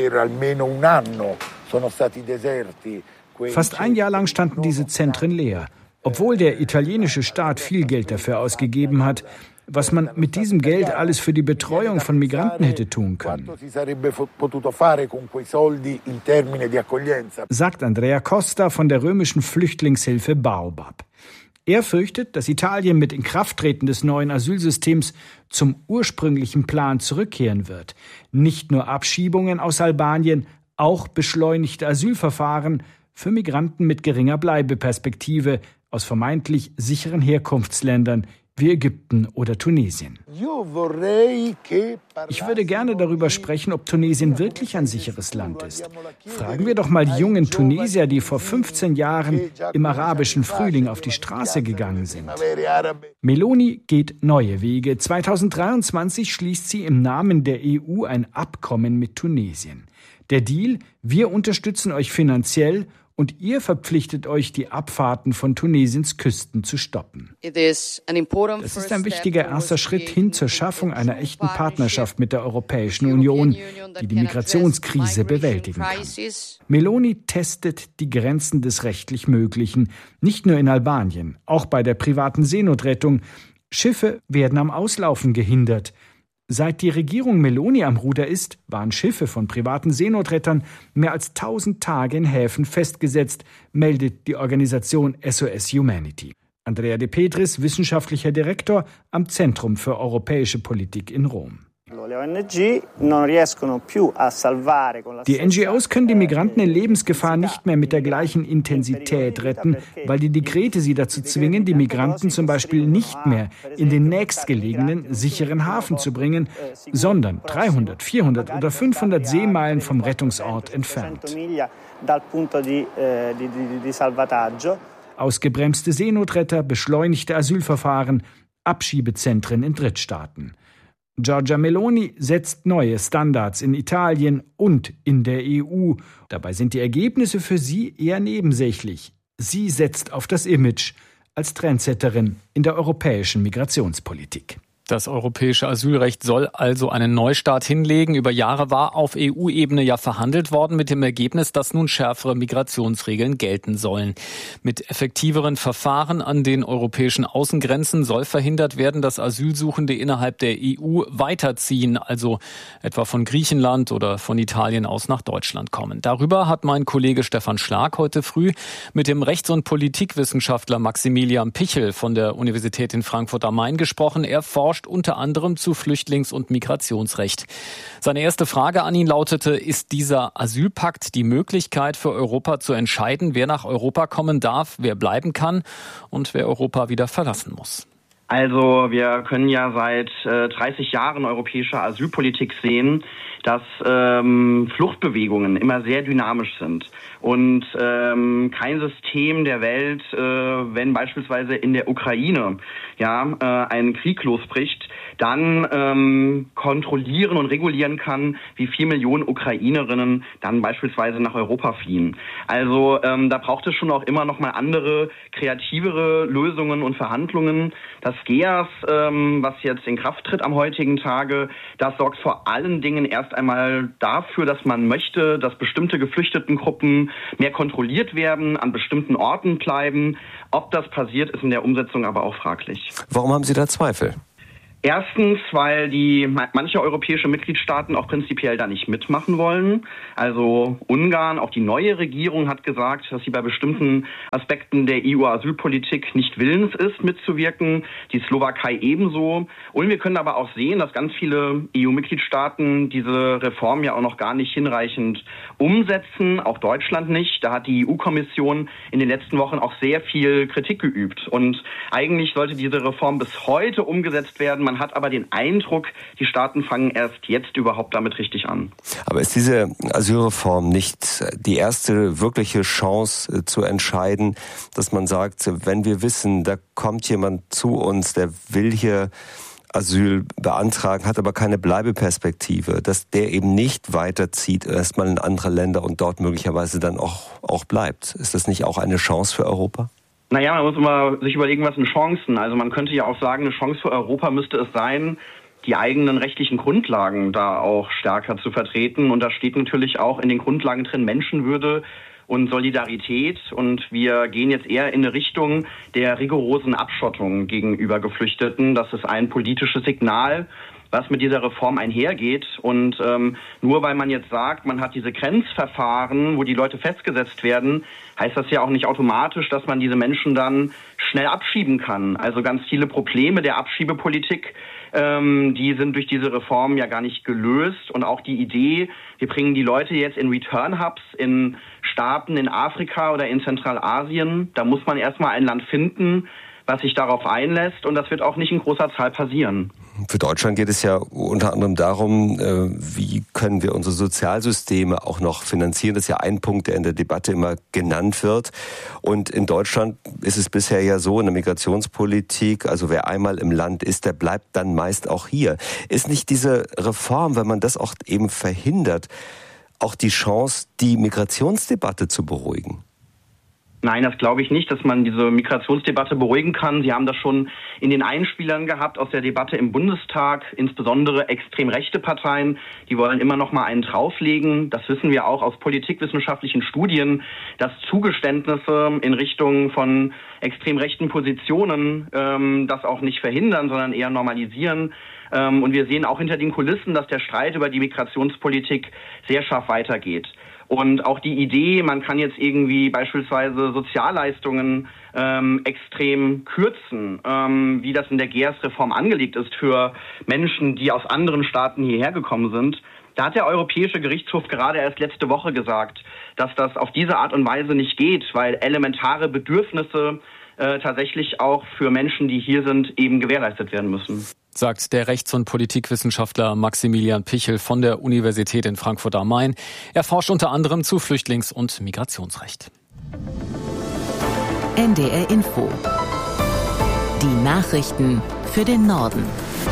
Fast ein Jahr lang standen diese Zentren leer, obwohl der italienische Staat viel Geld dafür ausgegeben hat, was man mit diesem Geld alles für die Betreuung von Migranten hätte tun können. Sagt Andrea Costa von der römischen Flüchtlingshilfe Baobab. Er fürchtet, dass Italien mit Inkrafttreten des neuen Asylsystems zum ursprünglichen Plan zurückkehren wird. Nicht nur Abschiebungen aus Albanien, auch beschleunigte Asylverfahren für Migranten mit geringer Bleibeperspektive aus vermeintlich sicheren Herkunftsländern wie Ägypten oder Tunesien. Ich würde gerne darüber sprechen, ob Tunesien wirklich ein sicheres Land ist. Fragen wir doch mal die jungen Tunesier, die vor fünfzehn Jahren im arabischen Frühling auf die Straße gegangen sind. Meloni geht neue Wege. zweitausenddreiundzwanzig schließt sie im Namen der E U ein Abkommen mit Tunesien. Der Deal: Wir unterstützen euch finanziell und ihr verpflichtet euch, die Abfahrten von Tunesiens Küsten zu stoppen. Das ist ein wichtiger erster Schritt hin zur Schaffung einer echten Partnerschaft mit der Europäischen Union, die die Migrationskrise bewältigen kann. Meloni testet die Grenzen des rechtlich Möglichen, nicht nur in Albanien, auch bei der privaten Seenotrettung. Schiffe werden am Auslaufen gehindert. Seit die Regierung Meloni am Ruder ist, waren Schiffe von privaten Seenotrettern mehr als tausend Tage in Häfen festgesetzt, meldet die Organisation S O S Humanity. Andrea De Petris, wissenschaftlicher Direktor am Zentrum für europäische Politik in Rom. Die N G Os können die Migranten in Lebensgefahr nicht mehr mit der gleichen Intensität retten, weil die Dekrete sie dazu zwingen, die Migranten zum Beispiel nicht mehr in den nächstgelegenen, sicheren Hafen zu bringen, sondern dreihundert, vierhundert oder fünfhundert Seemeilen vom Rettungsort entfernt. Ausgebremste Seenotretter, beschleunigte Asylverfahren, Abschiebezentren in Drittstaaten. Giorgia Meloni setzt neue Standards in Italien und in der E U. Dabei sind die Ergebnisse für sie eher nebensächlich. Sie setzt auf das Image als Trendsetterin in der europäischen Migrationspolitik. Das europäische Asylrecht soll also einen Neustart hinlegen. Über Jahre war auf E U-Ebene ja verhandelt worden mit dem Ergebnis, dass nun schärfere Migrationsregeln gelten sollen. Mit effektiveren Verfahren an den europäischen Außengrenzen soll verhindert werden, dass Asylsuchende innerhalb der E U weiterziehen, also etwa von Griechenland oder von Italien aus nach Deutschland kommen. Darüber hat mein Kollege Stefan Schlag heute früh mit dem Rechts- und Politikwissenschaftler Maximilian Pichel von der Universität in Frankfurt am Main gesprochen. Er forscht unter anderem zu Flüchtlings- und Migrationsrecht. Seine erste Frage an ihn lautete: Ist dieser Asylpakt die Möglichkeit für Europa zu entscheiden, wer nach Europa kommen darf, wer bleiben kann und wer Europa wieder verlassen muss? Also wir können ja seit äh, dreißig Jahren europäischer Asylpolitik sehen, dass ähm, Fluchtbewegungen immer sehr dynamisch sind. Und ähm, kein System der Welt, äh, wenn beispielsweise in der Ukraine ja äh, ein Krieg losbricht, dann ähm, kontrollieren und regulieren kann, wie vier Millionen Ukrainerinnen dann beispielsweise nach Europa fliehen. Also ähm, da braucht es schon auch immer noch mal andere, kreativere Lösungen und Verhandlungen. Das G E A S, ähm, was jetzt in Kraft tritt am heutigen Tage, das sorgt vor allen Dingen erst einmal dafür, dass man möchte, dass bestimmte Geflüchtetengruppen mehr kontrolliert werden, an bestimmten Orten bleiben. Ob das passiert, ist in der Umsetzung aber auch fraglich. Warum haben Sie da Zweifel? Erstens, weil die manche europäische Mitgliedstaaten auch prinzipiell da nicht mitmachen wollen. Also Ungarn, auch die neue Regierung hat gesagt, dass sie bei bestimmten Aspekten der E U-Asylpolitik nicht willens ist, mitzuwirken. Die Slowakei ebenso. Und wir können aber auch sehen, dass ganz viele E U-Mitgliedstaaten diese Reform ja auch noch gar nicht hinreichend umsetzen. Auch Deutschland nicht. Da hat die E U-Kommission in den letzten Wochen auch sehr viel Kritik geübt. Und eigentlich sollte diese Reform bis heute umgesetzt werden. Man hat aber den Eindruck, die Staaten fangen erst jetzt überhaupt damit richtig an. Aber ist diese Asylreform nicht die erste wirkliche Chance zu entscheiden, dass man sagt, wenn wir wissen, da kommt jemand zu uns, der will hier Asyl beantragen, hat aber keine Bleibeperspektive, dass der eben nicht weiterzieht, erstmal in andere Länder und dort möglicherweise dann auch, auch bleibt? Ist das nicht auch eine Chance für Europa? Naja, man muss immer sich überlegen, was sind Chancen. Also man könnte ja auch sagen, eine Chance für Europa müsste es sein, die eigenen rechtlichen Grundlagen da auch stärker zu vertreten. Und da steht natürlich auch in den Grundlagen drin Menschenwürde und Solidarität. Und wir gehen jetzt eher in eine Richtung der rigorosen Abschottung gegenüber Geflüchteten. Das ist ein politisches Signal, was mit dieser Reform einhergeht. Und ähm, nur weil man jetzt sagt, man hat diese Grenzverfahren, wo die Leute festgesetzt werden, heißt das ja auch nicht automatisch, dass man diese Menschen dann schnell abschieben kann. Also ganz viele Probleme der Abschiebepolitik, ähm, die sind durch diese Reform ja gar nicht gelöst. Und auch die Idee, wir bringen die Leute jetzt in Return-Hubs in Staaten in Afrika oder in Zentralasien, da muss man erstmal ein Land finden, was sich darauf einlässt, und das wird auch nicht in großer Zahl passieren. Für Deutschland geht es ja unter anderem darum, wie können wir unsere Sozialsysteme auch noch finanzieren. Das ist ja ein Punkt, der in der Debatte immer genannt wird. Und in Deutschland ist es bisher ja so in der Migrationspolitik, also wer einmal im Land ist, der bleibt dann meist auch hier. Ist nicht diese Reform, wenn man das auch eben verhindert, auch die Chance, die Migrationsdebatte zu beruhigen? Nein, das glaube ich nicht, dass man diese Migrationsdebatte beruhigen kann. Sie haben das schon in den Einspielern gehabt aus der Debatte im Bundestag, insbesondere extrem rechte Parteien, die wollen immer noch mal einen drauflegen. Das wissen wir auch aus politikwissenschaftlichen Studien, dass Zugeständnisse in Richtung von extrem rechten Positionen ähm, das auch nicht verhindern, sondern eher normalisieren. Ähm, und wir sehen auch hinter den Kulissen, dass der Streit über die Migrationspolitik sehr scharf weitergeht. Und auch die Idee, man kann jetzt irgendwie beispielsweise Sozialleistungen ähm, extrem kürzen, ähm, wie das in der G E A S-Reform angelegt ist für Menschen, die aus anderen Staaten hierher gekommen sind. Da hat der Europäische Gerichtshof gerade erst letzte Woche gesagt, dass das auf diese Art und Weise nicht geht, weil elementare Bedürfnisse äh, tatsächlich auch für Menschen, die hier sind, eben gewährleistet werden müssen. Sagt der Rechts- und Politikwissenschaftler Maximilian Pichel von der Universität in Frankfurt am Main. Er forscht unter anderem zu Flüchtlings- und Migrationsrecht. N D R Info. Die Nachrichten für den Norden.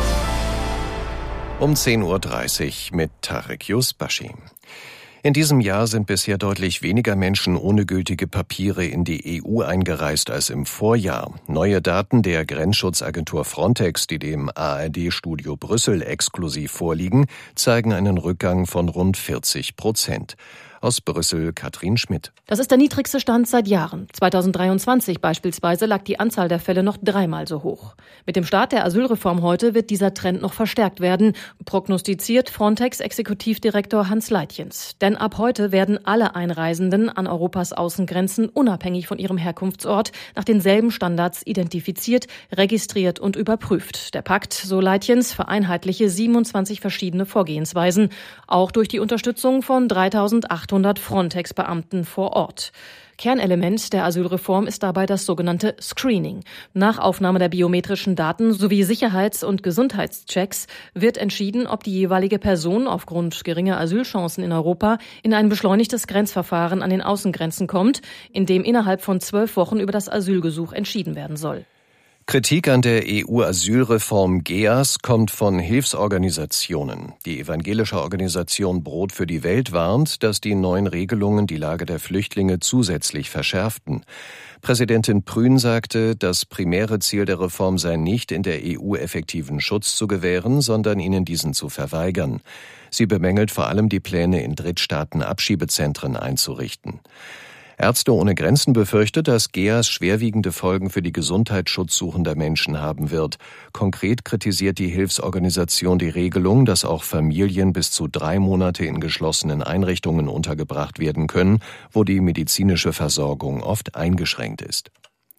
Um zehn Uhr dreißig mit Tarek Yusbashi. In diesem Jahr sind bisher deutlich weniger Menschen ohne gültige Papiere in die E U eingereist als im Vorjahr. Neue Daten der Grenzschutzagentur Frontex, die dem A R D-Studio Brüssel exklusiv vorliegen, zeigen einen Rückgang von rund vierzig Prozent. Aus Brüssel Katrin Schmidt. Das ist der niedrigste Stand seit Jahren. zweitausenddreiundzwanzig beispielsweise lag die Anzahl der Fälle noch dreimal so hoch. Mit dem Start der Asylreform heute wird dieser Trend noch verstärkt werden, prognostiziert Frontex-Exekutivdirektor Hans Leitjens. Denn ab heute werden alle Einreisenden an Europas Außengrenzen unabhängig von ihrem Herkunftsort nach denselben Standards identifiziert, registriert und überprüft. Der Pakt, so Leitjens, vereinheitliche siebenundzwanzig verschiedene Vorgehensweisen, auch durch die Unterstützung von dreitausendachthundert Frontex-Beamten vor Ort. Kernelement der Asylreform ist dabei das sogenannte Screening. Nach Aufnahme der biometrischen Daten sowie Sicherheits- und Gesundheitschecks wird entschieden, ob die jeweilige Person aufgrund geringer Asylchancen in Europa in ein beschleunigtes Grenzverfahren an den Außengrenzen kommt, in dem innerhalb von zwölf Wochen über das Asylgesuch entschieden werden soll. Kritik an der E U-Asylreform G E A S kommt von Hilfsorganisationen. Die evangelische Organisation Brot für die Welt warnt, dass die neuen Regelungen die Lage der Flüchtlinge zusätzlich verschärften. Präsidentin Prün sagte, das primäre Ziel der Reform sei nicht, in der E U effektiven Schutz zu gewähren, sondern ihnen diesen zu verweigern. Sie bemängelt vor allem die Pläne, in Drittstaaten Abschiebezentren einzurichten. Ärzte ohne Grenzen befürchtet, dass G E A S schwerwiegende Folgen für die Gesundheit schutzsuchender Menschen haben wird. Konkret kritisiert die Hilfsorganisation die Regelung, dass auch Familien bis zu drei Monate in geschlossenen Einrichtungen untergebracht werden können, wo die medizinische Versorgung oft eingeschränkt ist.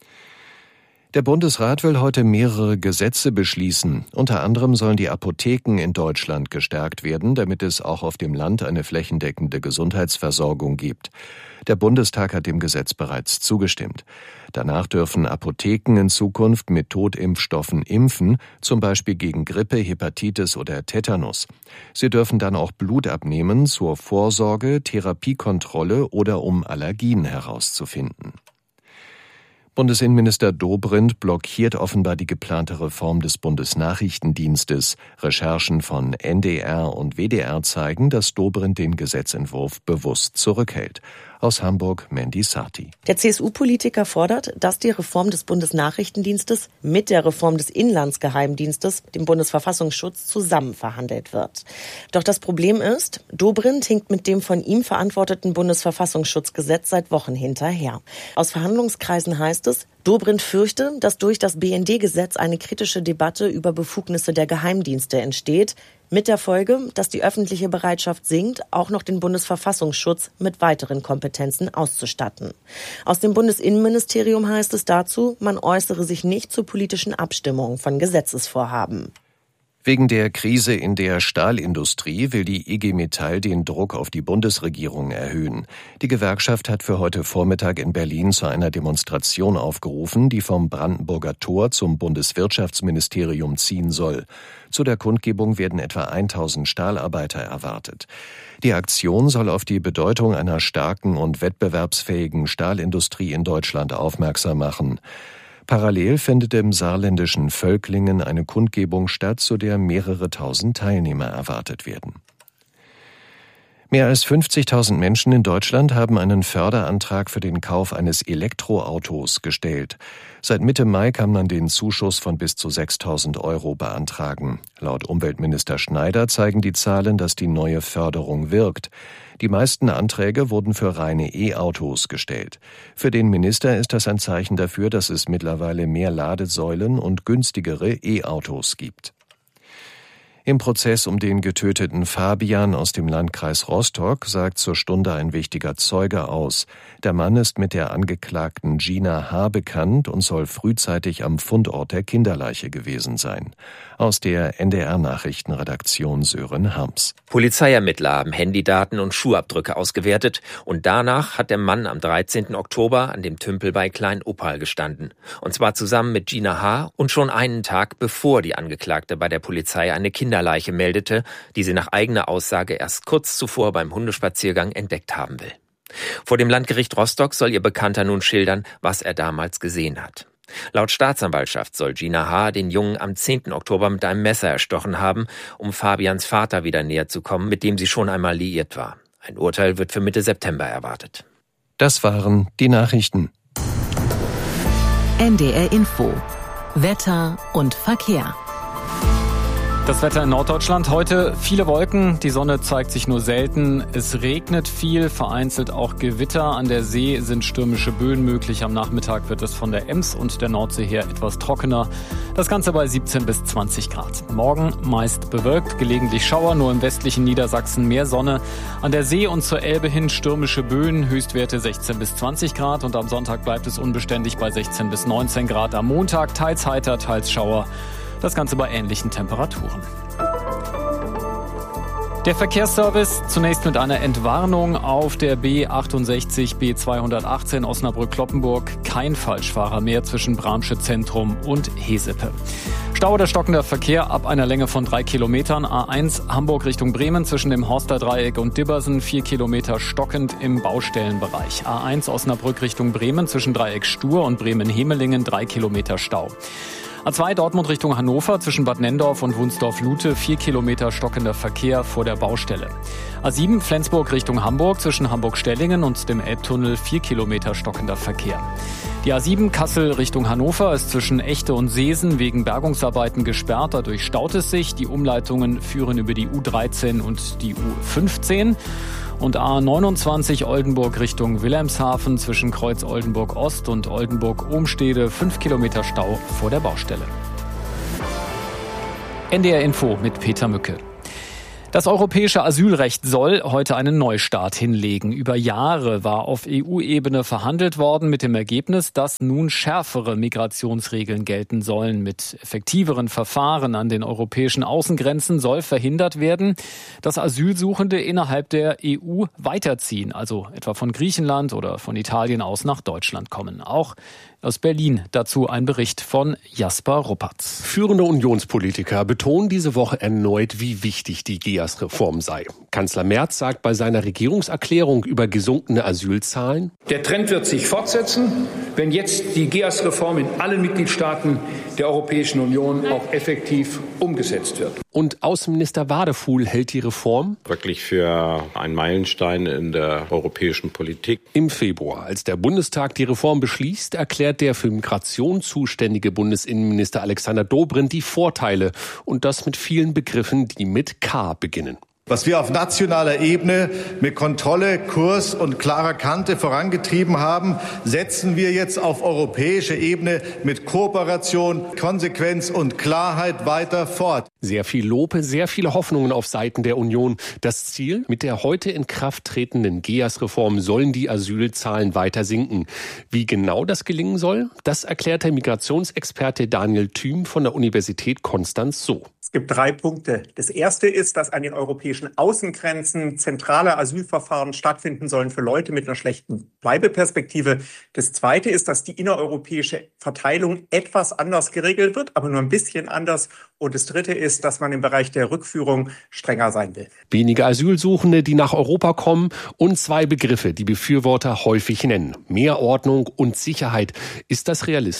Der Bundesrat will heute mehrere Gesetze beschließen. Unter anderem sollen die Apotheken in Deutschland gestärkt werden, damit es auch auf dem Land eine flächendeckende Gesundheitsversorgung gibt. Der Bundestag hat dem Gesetz bereits zugestimmt. Danach dürfen Apotheken in Zukunft mit Totimpfstoffen impfen, zum Beispiel gegen Grippe, Hepatitis oder Tetanus. Sie dürfen dann auch Blut abnehmen zur Vorsorge, Therapiekontrolle oder um Allergien herauszufinden. Bundesinnenminister Dobrindt blockiert offenbar die geplante Reform des Bundesnachrichtendienstes. Recherchen von N D R und W D R zeigen, dass Dobrindt den Gesetzentwurf bewusst zurückhält. Aus Hamburg Mandy Sati. Der C S U-Politiker fordert, dass die Reform des Bundesnachrichtendienstes mit der Reform des Inlandsgeheimdienstes, dem Bundesverfassungsschutz, zusammen verhandelt wird. Doch das Problem ist, Dobrindt hinkt mit dem von ihm verantworteten Bundesverfassungsschutzgesetz seit Wochen hinterher. Aus Verhandlungskreisen heißt es, Dobrindt fürchte, dass durch das B N D-Gesetz eine kritische Debatte über Befugnisse der Geheimdienste entsteht, mit der Folge, dass die öffentliche Bereitschaft sinkt, auch noch den Bundesverfassungsschutz mit weiteren Kompetenzen auszustatten. Aus dem Bundesinnenministerium heißt es dazu, man äußere sich nicht zur politischen Abstimmung von Gesetzesvorhaben. Wegen der Krise in der Stahlindustrie will die I G Metall den Druck auf die Bundesregierung erhöhen. Die Gewerkschaft hat für heute Vormittag in Berlin zu einer Demonstration aufgerufen, die vom Brandenburger Tor zum Bundeswirtschaftsministerium ziehen soll. Zu der Kundgebung werden etwa tausend Stahlarbeiter erwartet. Die Aktion soll auf die Bedeutung einer starken und wettbewerbsfähigen Stahlindustrie in Deutschland aufmerksam machen. Parallel findet im saarländischen Völklingen eine Kundgebung statt, zu der mehrere tausend Teilnehmer erwartet werden. Mehr als fünfzigtausend Menschen in Deutschland haben einen Förderantrag für den Kauf eines Elektroautos gestellt. Seit Mitte Mai kann man den Zuschuss von bis zu sechstausend Euro beantragen. Laut Umweltminister Schneider zeigen die Zahlen, dass die neue Förderung wirkt. Die meisten Anträge wurden für reine E-Autos gestellt. Für den Minister ist das ein Zeichen dafür, dass es mittlerweile mehr Ladesäulen und günstigere E-Autos gibt. Im Prozess um den getöteten Fabian aus dem Landkreis Rostock sagt zur Stunde ein wichtiger Zeuge aus. Der Mann ist mit der Angeklagten Gina H. bekannt und soll frühzeitig am Fundort der Kinderleiche gewesen sein. Aus der N D R-Nachrichtenredaktion Sören Harms. Polizeiermittler haben Handydaten und Schuhabdrücke ausgewertet und danach hat der Mann am dreizehnten Oktober an dem Tümpel bei Klein-Oppal gestanden. Und zwar zusammen mit Gina H. und schon einen Tag bevor die Angeklagte bei der Polizei eine Kinderleiche meldete, die sie nach eigener Aussage erst kurz zuvor beim Hundespaziergang entdeckt haben will. Vor dem Landgericht Rostock soll ihr Bekannter nun schildern, was er damals gesehen hat. Laut Staatsanwaltschaft soll Gina H. den Jungen am zehnten Oktober mit einem Messer erstochen haben, um Fabians Vater wieder näher zu kommen, mit dem sie schon einmal liiert war. Ein Urteil wird für Mitte September erwartet. Das waren die Nachrichten. N D R Info. Wetter und Verkehr. Das Wetter in Norddeutschland heute, viele Wolken, die Sonne zeigt sich nur selten, es regnet viel, vereinzelt auch Gewitter, an der See sind stürmische Böen möglich, am Nachmittag wird es von der Ems und der Nordsee her etwas trockener, das Ganze bei siebzehn bis zwanzig Grad. Morgen meist bewölkt, gelegentlich Schauer, nur im westlichen Niedersachsen mehr Sonne, an der See und zur Elbe hin stürmische Böen, Höchstwerte sechzehn bis zwanzig Grad und am Sonntag bleibt es unbeständig bei sechzehn bis neunzehn Grad, am Montag teils heiter, teils Schauer. Das Ganze bei ähnlichen Temperaturen. Der Verkehrsservice zunächst mit einer Entwarnung auf der B achtundsechzig B zweihundertachtzehn Osnabrück-Kloppenburg. Kein Falschfahrer mehr zwischen Bramsche Zentrum und Hesepe. Stau oder stockender Verkehr ab einer Länge von drei Kilometern. A eins Hamburg Richtung Bremen zwischen dem Horsterdreieck und Dibbersen. Vier Kilometer stockend im Baustellenbereich. A eins Osnabrück Richtung Bremen zwischen Dreieck Stur und Bremen-Hemelingen. Drei Kilometer Stau. A zwei Dortmund Richtung Hannover zwischen Bad Nendorf und Wunsdorf-Lute, vier Kilometer stockender Verkehr vor der Baustelle. A sieben Flensburg Richtung Hamburg zwischen Hamburg-Stellingen und dem Elbtunnel, vier Kilometer stockender Verkehr. Die A sieben Kassel Richtung Hannover ist zwischen Echte und Seesen wegen Bergungsarbeiten gesperrt, dadurch staut es sich. Die Umleitungen führen über die U dreizehn und die U fünfzehn. Und A neunundzwanzig Oldenburg Richtung Wilhelmshaven zwischen Kreuz Oldenburg Ost und Oldenburg Ohmstede, fünf Kilometer Stau vor der Baustelle. N D R Info mit Peter Mücke. Das europäische Asylrecht soll heute einen Neustart hinlegen. Über Jahre war auf E U-Ebene verhandelt worden mit dem Ergebnis, dass nun schärfere Migrationsregeln gelten sollen. Mit effektiveren Verfahren an den europäischen Außengrenzen soll verhindert werden, dass Asylsuchende innerhalb der E U weiterziehen, also etwa von Griechenland oder von Italien aus nach Deutschland kommen. Auch aus Berlin dazu ein Bericht von Jasper Ruppertz. Führende Unionspolitiker betonen diese Woche erneut, wie wichtig die G E A S-Reform sei. Kanzler Merz sagt bei seiner Regierungserklärung über gesunkene Asylzahlen: Der Trend wird sich fortsetzen, wenn jetzt die G E A S-Reform in allen Mitgliedstaaten der Europäischen Union auch effektiv umgesetzt wird. Und Außenminister Wadefuhl hält die Reform wirklich für einen Meilenstein in der europäischen Politik. Im Februar, als der Bundestag die Reform beschließt, erklärt der für Migration zuständige Bundesinnenminister Alexander Dobrindt die Vorteile und das mit vielen Begriffen, die mit K beginnen. Was wir auf nationaler Ebene mit Kontrolle, Kurs und klarer Kante vorangetrieben haben, setzen wir jetzt auf europäischer Ebene mit Kooperation, Konsequenz und Klarheit weiter fort. Sehr viel Lob, sehr viele Hoffnungen auf Seiten der Union. Das Ziel: mit der heute in Kraft tretenden G E A S-Reform sollen die Asylzahlen weiter sinken. Wie genau das gelingen soll, das erklärt der Migrationsexperte Daniel Thüm von der Universität Konstanz so. Es gibt drei Punkte. Das erste ist, dass an den europäischen Außengrenzen zentrale Asylverfahren stattfinden sollen für Leute mit einer schlechten Bleibeperspektive. Das zweite ist, dass die innereuropäische Verteilung etwas anders geregelt wird, aber nur ein bisschen anders. Und das dritte ist, dass man im Bereich der Rückführung strenger sein will. Weniger Asylsuchende, die nach Europa kommen, und zwei Begriffe, die Befürworter häufig nennen: mehr Ordnung und Sicherheit. Ist das realistisch?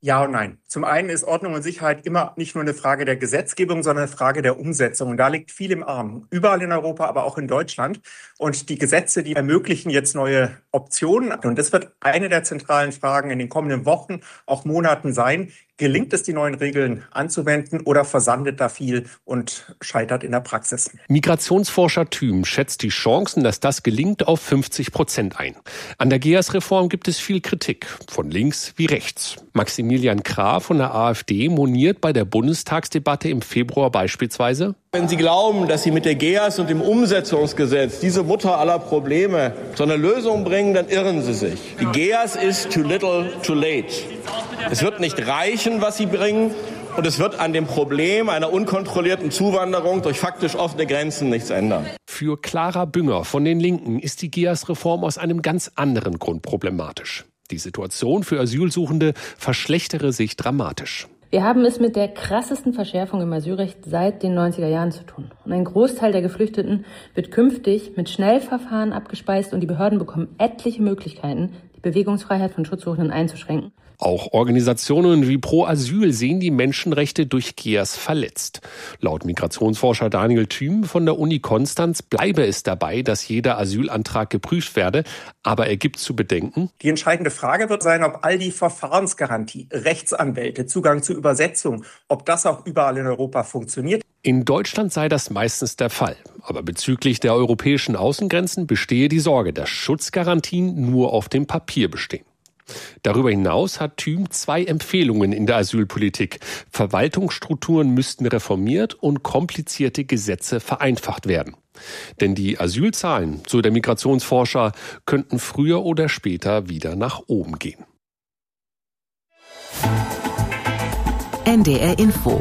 Ja und nein. Zum einen ist Ordnung und Sicherheit immer nicht nur eine Frage der Gesetzgebung, sondern eine Frage der Umsetzung. Und da liegt viel im Argen. Überall in Europa, aber auch in Deutschland. Und die Gesetze, die ermöglichen jetzt neue Optionen. Und das wird eine der zentralen Fragen in den kommenden Wochen, auch Monaten sein. Gelingt es, die neuen Regeln anzuwenden oder versandet da viel und scheitert in der Praxis? Migrationsforscher Thüm schätzt die Chancen, dass das gelingt, auf fünfzig Prozent ein. An der G E A S-Reform gibt es viel Kritik, von links wie rechts. Maximilian Krah von der AfD moniert bei der Bundestagsdebatte im Februar beispielsweise: Wenn Sie glauben, dass Sie mit der G E A S und dem Umsetzungsgesetz, diese Mutter aller Probleme, zu einer Lösung bringen, dann irren Sie sich. Die G E A S ist too little, too late. Es wird nicht reichen, was Sie bringen, und es wird an dem Problem einer unkontrollierten Zuwanderung durch faktisch offene Grenzen nichts ändern. Für Clara Bünger von den Linken ist die G E A S-Reform aus einem ganz anderen Grund problematisch. Die Situation für Asylsuchende verschlechtere sich dramatisch. Wir haben es mit der krassesten Verschärfung im Asylrecht seit den neunziger Jahren zu tun. Und ein Großteil der Geflüchteten wird künftig mit Schnellverfahren abgespeist und die Behörden bekommen etliche Möglichkeiten, die Bewegungsfreiheit von Schutzsuchenden einzuschränken. Auch Organisationen wie Pro Asyl sehen die Menschenrechte durch G E A S verletzt. Laut Migrationsforscher Daniel Thüm von der Uni Konstanz bleibe es dabei, dass jeder Asylantrag geprüft werde, aber er gibt zu bedenken: Die entscheidende Frage wird sein, ob all die Verfahrensgarantie, Rechtsanwälte, Zugang zu Übersetzung, ob das auch überall in Europa funktioniert. In Deutschland sei das meistens der Fall. Aber bezüglich der europäischen Außengrenzen bestehe die Sorge, dass Schutzgarantien nur auf dem Papier bestehen. Darüber hinaus hat Thüm zwei Empfehlungen in der Asylpolitik. Verwaltungsstrukturen müssten reformiert und komplizierte Gesetze vereinfacht werden. Denn die Asylzahlen, so der Migrationsforscher, könnten früher oder später wieder nach oben gehen. N D R Info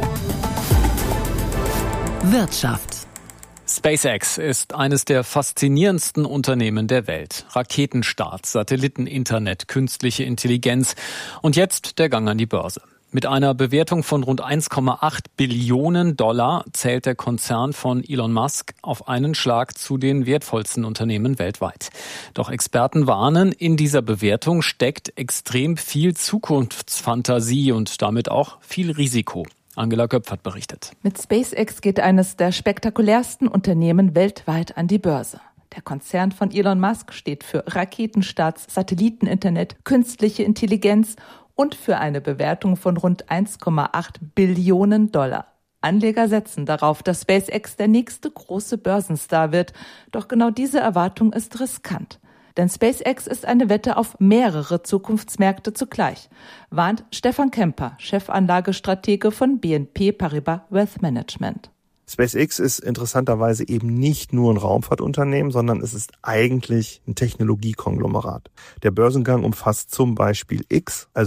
Wirtschaft. SpaceX ist eines der faszinierendsten Unternehmen der Welt. Raketenstart, Satelliteninternet, künstliche Intelligenz und jetzt der Gang an die Börse. Mit einer Bewertung von rund eins Komma acht Billionen Dollar zählt der Konzern von Elon Musk auf einen Schlag zu den wertvollsten Unternehmen weltweit. Doch Experten warnen, in dieser Bewertung steckt extrem viel Zukunftsfantasie und damit auch viel Risiko. Angela Göpfert berichtet. Mit SpaceX geht eines der spektakulärsten Unternehmen weltweit an die Börse. Der Konzern von Elon Musk steht für Raketenstarts, Satelliteninternet, künstliche Intelligenz und für eine Bewertung von rund eins Komma acht Billionen Dollar. Anleger setzen darauf, dass SpaceX der nächste große Börsenstar wird. Doch genau diese Erwartung ist riskant. Denn SpaceX ist eine Wette auf mehrere Zukunftsmärkte zugleich, warnt Stefan Kemper, Chefanlagestratege von B N P Paribas Wealth Management. SpaceX ist interessanterweise eben nicht nur ein Raumfahrtunternehmen, sondern es ist eigentlich ein Technologiekonglomerat. Der Börsengang umfasst zum Beispiel X, also